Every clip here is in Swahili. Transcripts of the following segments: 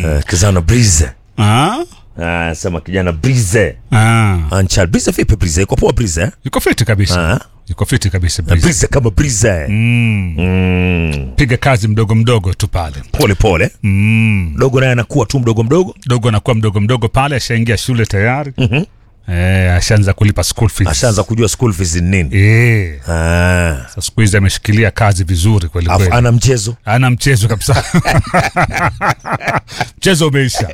Kijana Breeze. Sema kijana Breeze. Anchal Breeze vipi Breeze? Yuko poa Breeze? Yuko fiti kabisa. Yuko fiti kabisa Breeze. Breeze kama Breeze. Piga kazi mdogo mdogo tu pale. Pole pole. Dogo naye anakuwa tu mdogo mdogo. Dogo anakuwa mdogo mdogo pale, ashaingia shule tayari. Ashaanza kulipa school fees. Ashaanza kujua school fees ni nini. Sasa siku hizi ameshikilia kazi vizuri kweli kweli. Ana mchezo. Ana mchezo kabisa. Mchezo umeisha.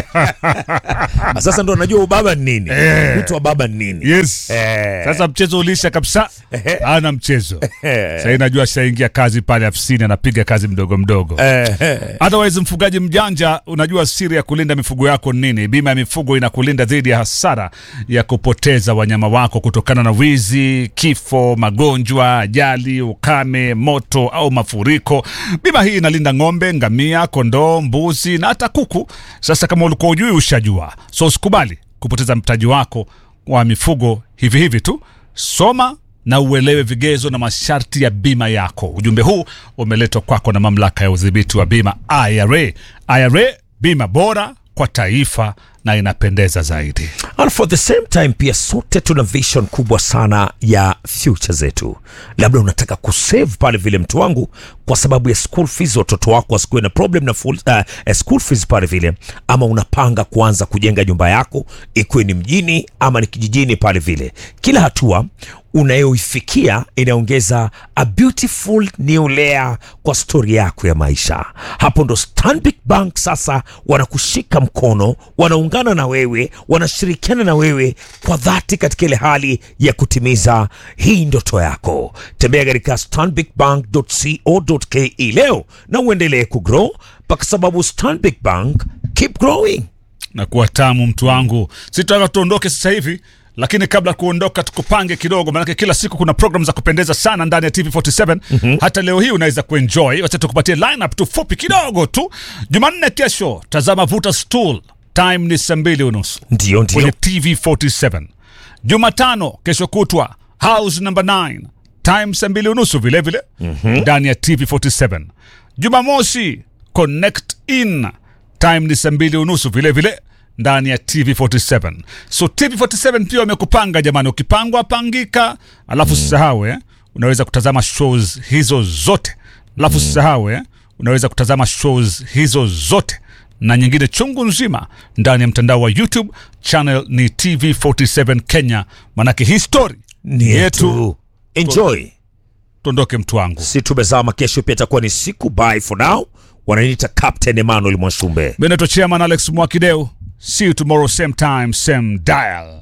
Sasa ndo anajua ubaba ni nini. Mtu wa baba ni nini. Yes. Sasa mchezo ulisha kabisa. Ana mchezo. Sasa inajua shaingia kazi pale afisini, anapiga kazi mdogo mdogo. Otherwise mfugaji mjanja, unajua siri ya kulinda mifugo yako ni nini? Bima ya mifugo inakulinda dhidi ya hasara ya kupoteza wanyama wako kutokana na wizi, kifo, magonjwa, ajali, ukame, moto au mafuriko. Bima hii inalinda ng'ombe, ngamia, kondoo, mbuzi na hata kuku. Sasa kama ulikuwa hujui ushajua. So usikubali kupoteza mtaji wako wa mifugo hivi hivi tu. Soma na uelewe vigezo na masharti ya bima yako. Ujumbe huu umeletwa kwako na mamlaka ya udhibiti wa bima IRA. IRA, bima bora kwa taifa na inapendeza zaidi. And for the same time pia sote tuna vision kubwa sana ya future zetu. Labda unataka kusave pale vile mtu wangu kwa sababu ya school fees, watoto wako wasikuwe na problem na school fees pale vile, ama unapanga kuanza kujenga nyumba yako ikuwe ni mjini ama ni kijijini pale vile. Kila hatua unayoifikia inaongeza a beautiful new layer kwa story yako ya maisha. Hapo ndo Stanbic Bank sasa wanakushika mkono, wanaungana na wewe, wanashirikiana na wewe kwa dhati katika ile hali ya kutimiza hii ndoto yako. Tembea katika stanbicbank.co.ke leo na uendelee kugrow, kwa sababu Stanbic Bank keep growing. Na kuwa tamu mtu wangu. Sitaka tuondoke sasa hivi, lakini kabla kuondoka tukupange kidogo, maana kila siku kuna program za kupendeza sana ndani ya TV47. Hata leo hii unaweza kuenjoy. Wacha tukupatie lineup tu fupi kidogo tu. Jumanne kesho tazama Vuta Stool. Time ni 2:30. Ndio. Kwenye TV47. Jumatano kesho kutwa House number 9. Time 2:30 vile vile. Ndani ya TV47. Jumamosi Connect In. Time ni 2:30 vile vile ndani ya TV47. So TV47 pia wamekupanga jamani, ukipangwa pangika. Alafu usisahau unaweza kutazama shows hizo zote. Alafu usisahau unaweza kutazama shows hizo zote na nyingine chungu nzima ndani ya mtandao wa YouTube. Channel ni TV47 Kenya, manake history ni yetu. Enjoy. Tuondoke mtu wangu. Si tumezama, kesho pia itakuwa ni siku. Bye for now. Wananiita Captain Emmanuel Mwashumbe. Mimi naitwa Chairman Alex Mwakideu. See you tomorrow same time, same dial.